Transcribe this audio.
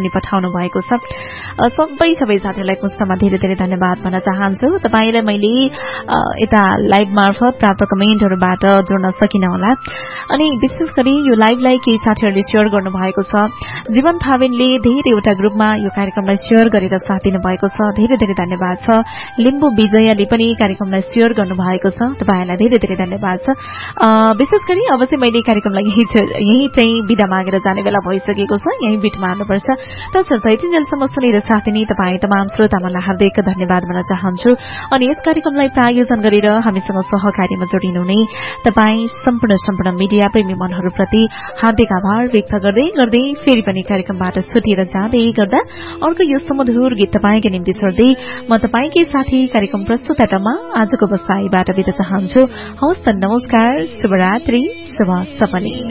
पनि पठाउनु भएको छ। सबै साथीहरूलाई पुस्तमा धेरै धेरै धन्यवाद भन्न चाहन्छु। तपाईलाई मैले यता लाइभ मार्फत प्राप्त कमेन्टहरूबाट जोड्न सकिन होला। अनि विशेष गरी यो लाइभलाई केही साथीहरूले शेयर गर्नु भएको छ। जीवन थावेनले धेरैवटा ग्रुपमा यो कार्यक्रमलाई शेयर गरेर साथ दिनु भएको छ, धेरै धेरै धन्यवाद छ। लिम्बू विजयले पनि कार्यक्रमलाई शेयर गर्नु भएको छ, तपाईहरुलाई धेरै धेरै धन्यवाद छ। विशेष गरी अब चाहिँ मैले कार्यक्रमलाई यही चाहिँ बिदा मागेर जाने बेला भइसकेको छ, यही बिट मार्नुपर्छ। तसर्थ यतिन्जेलसम्म सुनेर साथ दिने तपाईँ तमाम श्रोताहरूलाई हार्दिक धन्यवाद भन्न चाहन्छु। अनि यस कार्यक्रमलाई प्रायोजन गरेर हामीसँग सहकार्यमा जोडिनुहुने तपाईँ सम्पूर्ण मिडिया प्रेमी मनहरूप्रति हार्दिक आभार व्यक्त गर्दै फेरि पनि कार्यक्रमबाट छुटिएर जाँदै गर्दा अर्को यो सुमधुर गीत तपाईंकै निम्ति छोड्दै म तपाईंकै साथी कार्यक्रम प्रस्तुतामा आजको बसाईबाट बिदा चाहन्छु। हवस् त, नमस्कार, शुभरात्रि, शुभ सपनी।